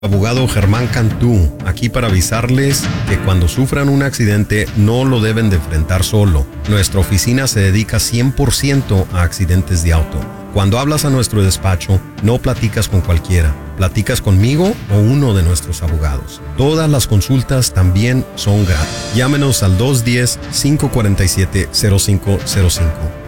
Abogado Germán Cantú, aquí para avisarles que cuando sufran un accidente no lo deben de enfrentar solo. Nuestra oficina se dedica 100% a accidentes de auto. Cuando hablas a nuestro despacho, no platicas con cualquiera. Platicas conmigo o uno de nuestros abogados. Todas las consultas también son gratis. Llámenos al 210-547-0505.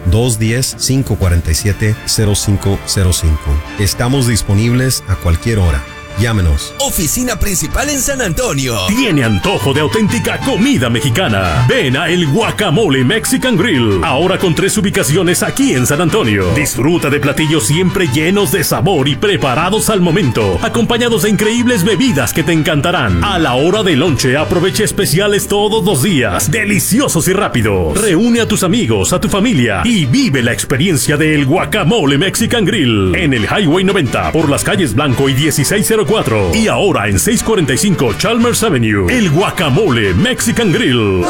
210-547-0505. Estamos disponibles a cualquier hora. Llámenos. Oficina principal en San Antonio. ¿Tiene antojo de auténtica comida mexicana? Ven a El Guacamole Mexican Grill. Ahora con 3 ubicaciones aquí en San Antonio. Disfruta de platillos siempre llenos de sabor y preparados al momento, acompañados de increíbles bebidas que te encantarán. A la hora del lonche, aprovecha especiales todos los días, deliciosos y rápidos. Reúne a tus amigos, a tu familia y vive la experiencia de El Guacamole Mexican Grill en el Highway 90 por las calles Blanco y 1604. Y ahora en 645 Chalmers Avenue, El Guacamole Mexican Grill.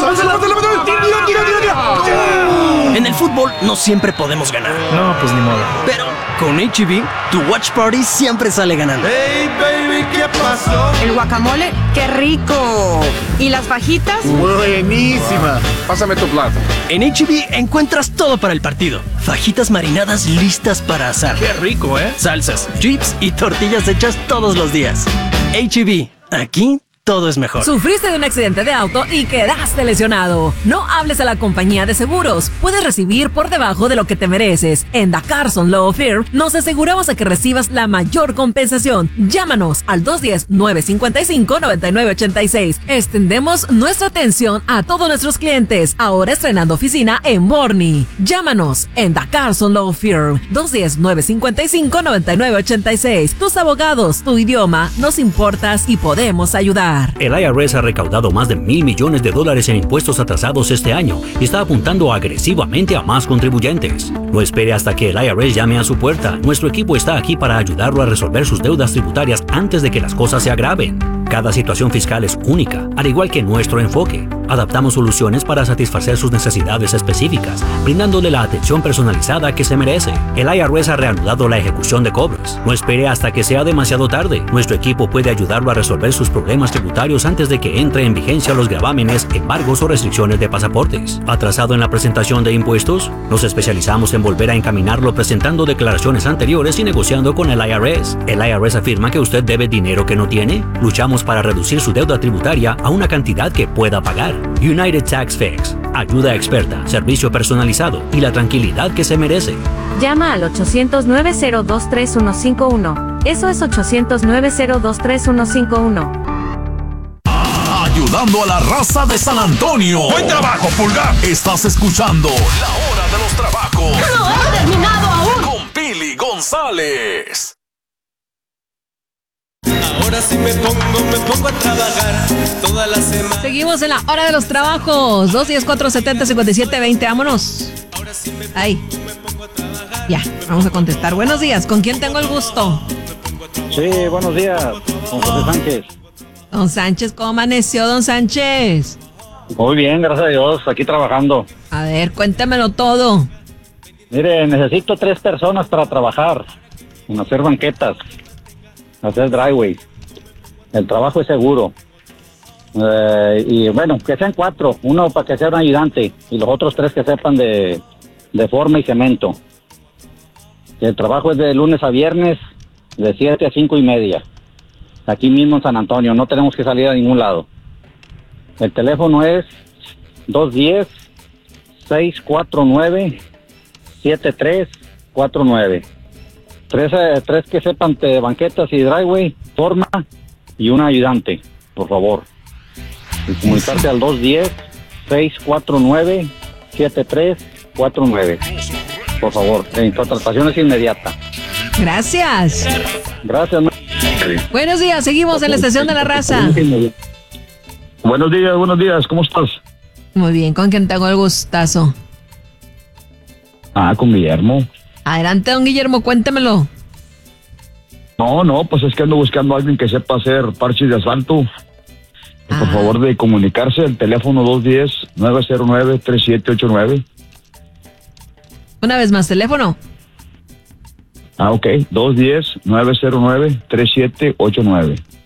En el fútbol no siempre podemos ganar. No, pues ni modo. Pero con H-E-B, tu watch party siempre sale ganando. Hey, baby, ¿qué pasó? El guacamole, ¡qué rico! ¿Y las fajitas? Buenísima. Pásame tu plato. En H-E-B encuentras todo para el partido. Fajitas marinadas listas para asar. Qué rico, ¿eh? Salsas, chips y tortillas hechas todos los días. H-E-B, aquí todo es mejor. ¿Sufriste de un accidente de auto y quedaste lesionado? No hables a la compañía de seguros. Puedes recibir por debajo de lo que te mereces. En The Carson Law Firm nos aseguramos de que recibas la mayor compensación. Llámanos al 210-955-9986. Extendemos nuestra atención a todos nuestros clientes. Ahora estrenando oficina en Borny. Llámanos en The Carson Law Firm. 210-955-9986. Tus abogados, tu idioma, nos importas y podemos ayudar. El IRS ha recaudado más de $1,000 millones en impuestos atrasados este año y está apuntando agresivamente a más contribuyentes. No espere hasta que el IRS llame a su puerta. Nuestro equipo está aquí para ayudarlo a resolver sus deudas tributarias antes de que las cosas se agraven. Cada situación fiscal es única, al igual que nuestro enfoque. Adaptamos soluciones para satisfacer sus necesidades específicas, brindándole la atención personalizada que se merece. El IRS ha reanudado la ejecución de cobros. No espere hasta que sea demasiado tarde. Nuestro equipo puede ayudarlo a resolver sus problemas tributarios antes de que entre en vigencia los gravámenes, embargos o restricciones de pasaportes. ¿Atrasado en la presentación de impuestos? Nos especializamos en volver a encaminarlo presentando declaraciones anteriores y negociando con el IRS. ¿El IRS afirma que usted debe dinero que no tiene? Luchamos para reducir su deuda tributaria a una cantidad que pueda pagar. United Tax Fix. Ayuda experta, servicio personalizado y la tranquilidad que se merece. Llama al 800-902-3151. Eso es 800-902-3151. Ayudando a la raza de San Antonio. Buen trabajo, Pulgar. Estás escuchando La Hora de los Trabajos. ¡No he terminado aún! Con Pili González. Ahora sí me pongo a trabajar toda la semana. Seguimos en la hora de los trabajos. 210-470-5720. Vámonos. Ahí. Ya, vamos a contestar. Buenos días. ¿Con quién tengo el gusto? Sí, buenos días. Con José Sánchez. Don Sánchez, ¿cómo amaneció, don Sánchez? Muy bien, gracias a Dios. Aquí trabajando. A ver, cuéntamelo todo. Mire, necesito 3 personas para trabajar. En hacer banquetas. Hacer driveway. El trabajo es seguro. Y bueno, que sean 4. Uno para que sea un ayudante y los otros 3 que sepan de forma y cemento. El trabajo es de lunes a viernes, de 7 a 5:30. Aquí mismo en San Antonio, no tenemos que salir a ningún lado. El teléfono es 210-649-7349. 3 que sepan de banquetas y driveway, forma y un ayudante, por favor. Y comunicarse al 210-649-7349. Por favor, en contratación es inmediata. Gracias. Gracias. Buenos días, seguimos en la estación de la raza. Buenos días, ¿cómo estás? Muy bien, ¿con quién tengo el gustazo? Con Guillermo. Adelante, don Guillermo, cuéntemelo. No, pues es que ando buscando a alguien que sepa hacer parches de asfalto. Por favor de comunicarse, el teléfono 210-909-3789. Una vez más, teléfono. Ok, 210-909-3789.